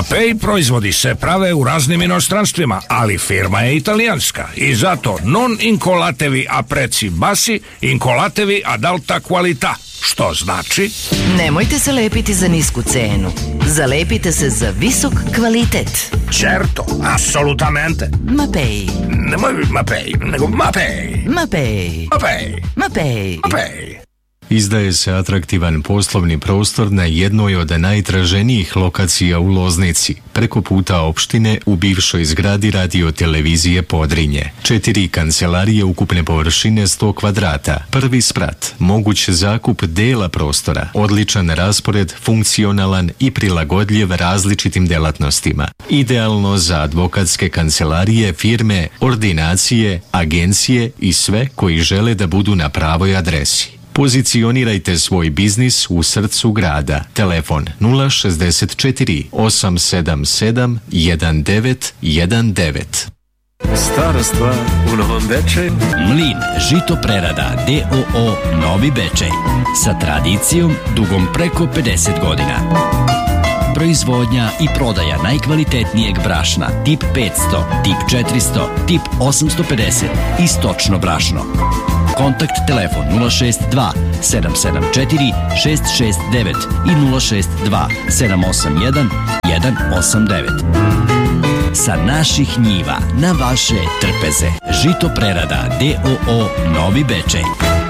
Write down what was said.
Mapei proizvodi se prave u raznim inostranstvima, ali firma je italijanska i zato non incolatevi a prezzi bassi, incolatevi ad alta qualità. Što znači? Nemojte se lepiti za nisku cenu. Zalepite se za visok kvalitet. Certo, assolutamente. Mapei. Nemoj Mapei, nego Mapei. Mapei. Mapei. Mapei. Mapei. Izdaje se atraktivan poslovni prostor na jednoj od najtraženijih lokacija u Loznici, preko puta opštine u bivšoj zgradi radio-televizije Podrinje. 4 kancelarije ukupne površine 100 kvadrata, prvi sprat, moguć zakup dela prostora, odličan raspored, funkcionalan i prilagodljiv različitim delatnostima. Idealno za advokatske kancelarije, firme, ordinacije, agencije i sve koji žele da budu na pravoj adresi. Pozicionirajte svoj biznis u srcu grada. Telefon 064 877 1919. Stara stvar u Novom Bečeju. Mlin žito prerada D.O.O. Novi Bečej sa tradicijom dugom preko 50 godina. Proizvodnja i prodaja najkvalitetnijeg brašna tip 500, tip 400, tip 850 i stočno brašno. Kontakt telefon 062 774 669 i 062 781 189. Sa naših njiva na vaše trpeze. Žito prerada D.O.O. Novi Bečej.